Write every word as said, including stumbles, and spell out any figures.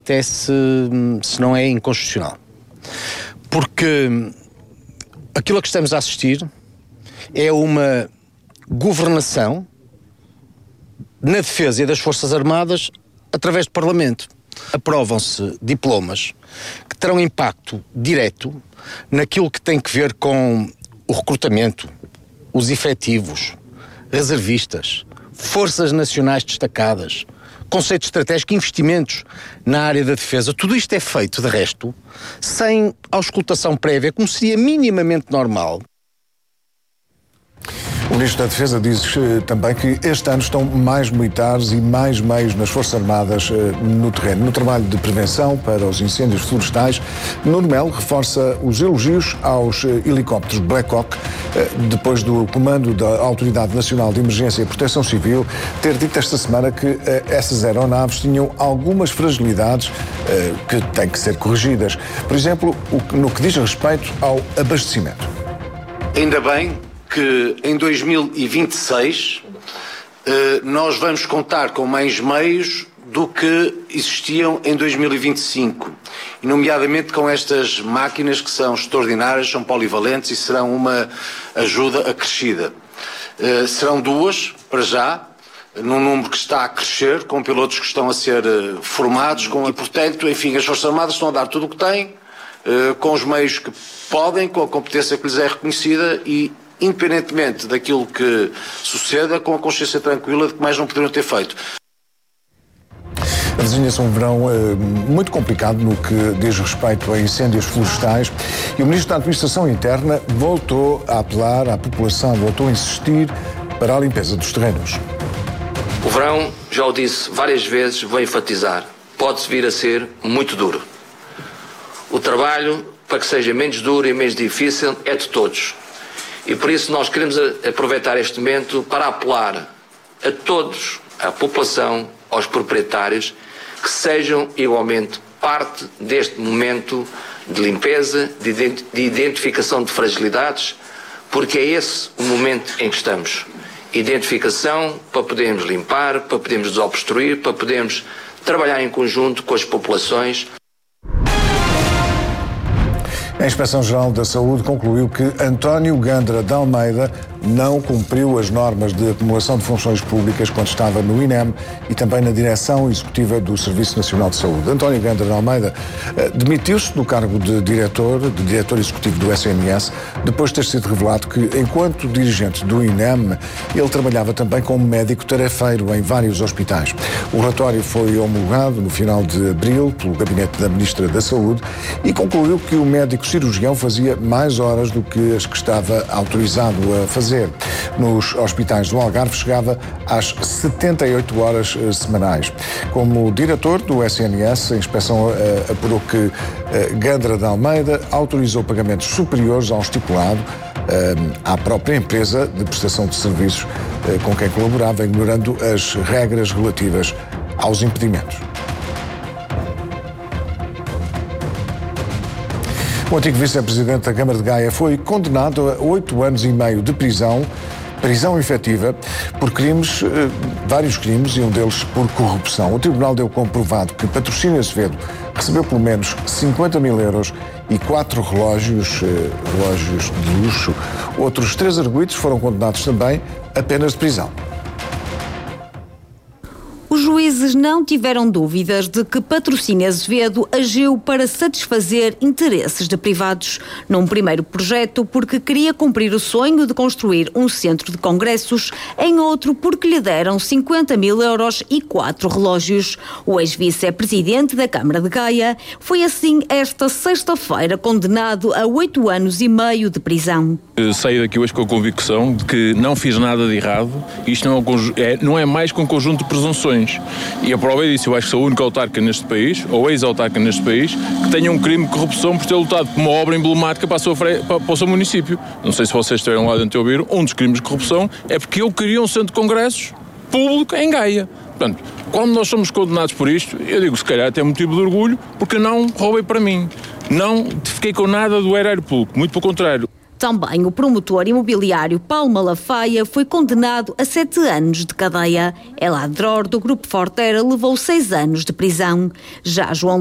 Até se, se não é inconstitucional. Porque aquilo a que estamos a assistir é uma governação na defesa das Forças Armadas através do Parlamento. Aprovam-se diplomas que terão impacto direto naquilo que tem que ver com o recrutamento, os efetivos, reservistas, forças nacionais destacadas, conceito estratégico, investimentos na área da defesa. Tudo isto é feito, de resto, sem auscultação prévia, como seria minimamente normal. O Ministro da Defesa diz também que este ano estão mais militares e mais meios nas Forças Armadas no terreno, no trabalho de prevenção para os incêndios florestais. Nuno Melo reforça os elogios aos helicópteros Black Hawk, depois do comando da Autoridade Nacional de Emergência e Proteção Civil ter dito esta semana que essas aeronaves tinham algumas fragilidades que têm que ser corrigidas. Por exemplo, no que diz respeito ao abastecimento. Ainda bem que em dois mil e vinte e seis eh, nós vamos contar com mais meios do que existiam em dois mil e vinte e cinco, e nomeadamente com estas máquinas que são extraordinárias, são polivalentes e serão uma ajuda acrescida. Eh, serão duas, para já, num número que está a crescer, com pilotos que estão a ser eh, formados, com, e portanto, enfim, as Forças Armadas estão a dar tudo o que têm, eh, com os meios que podem, com a competência que lhes é reconhecida e independentemente daquilo que suceda, com a consciência tranquila de que mais não poderiam ter feito. Desenha-se um verão eh, muito complicado no que diz respeito a incêndios florestais e o Ministro da Administração Interna voltou a apelar à população, voltou a insistir para a limpeza dos terrenos. O verão, já o disse várias vezes, vou enfatizar, pode vir a ser muito duro. O trabalho, para que seja menos duro e menos difícil, é de todos. E por isso nós queremos aproveitar este momento para apelar a todos, à população, aos proprietários, que sejam igualmente parte deste momento de limpeza, de identificação de fragilidades, porque é esse o momento em que estamos. Identificação para podermos limpar, para podermos desobstruir, para podermos trabalhar em conjunto com as populações. A Inspeção-Geral da Saúde concluiu que António Gandra de Almeida não cumpriu as normas de acumulação de funções públicas quando estava no I N E M e também na Direção Executiva do Serviço Nacional de Saúde. António Gandra de Almeida demitiu-se do cargo de diretor, de diretor executivo do S N S, depois de ter sido revelado que, enquanto dirigente do I N E M, ele trabalhava também como médico tarefeiro em vários hospitais. O relatório foi homologado no final de abril pelo Gabinete da Ministra da Saúde e concluiu que o médico cirurgião fazia mais horas do que as que estava autorizado a fazer. Nos hospitais do Algarve chegava às setenta e oito horas semanais. Como diretor do S N S, a inspeção uh, apurou que uh, Gandra de Almeida autorizou pagamentos superiores ao estipulado uh, à própria empresa de prestação de serviços uh, com quem colaborava, ignorando as regras relativas aos impedimentos. O antigo vice-presidente da Câmara de Gaia foi condenado a oito anos e meio de prisão, prisão efetiva, por crimes, vários crimes, e um deles por corrupção. O tribunal deu comprovado que Patrocínio Azevedo recebeu pelo menos cinquenta mil euros e quatro relógios, relógios de luxo. Outros três arguidos foram condenados também a penas de prisão. Os juízes não tiveram dúvidas de que Patrocínio Azevedo agiu para satisfazer interesses de privados. Num primeiro projeto, porque queria cumprir o sonho de construir um centro de congressos, em outro, porque lhe deram cinquenta mil euros e quatro relógios. O ex-vice-presidente da Câmara de Gaia foi assim esta sexta-feira condenado a oito anos e meio de prisão. Eu saí daqui hoje com a convicção de que não fiz nada de errado. Isto não é, não é mais que um conjunto de presunções. E a prova disso, eu acho que sou a única autarca neste país, ou ex-autarca neste país, que tenha um crime de corrupção por ter lutado por uma obra emblemática para, a sua, para, para o seu município. Não sei se vocês estiveram lá dentro e ouviram, um dos crimes de corrupção é porque eu queria um centro de congressos público em Gaia. Portanto, quando nós somos condenados por isto, eu digo, se calhar até motivo de orgulho, porque não roubei para mim. Não fiquei com nada do erário público, muito pelo contrário. Também o promotor imobiliário Paulo Malafaia foi condenado a sete anos de cadeia. Eladror do Grupo Fortera levou seis anos de prisão. Já João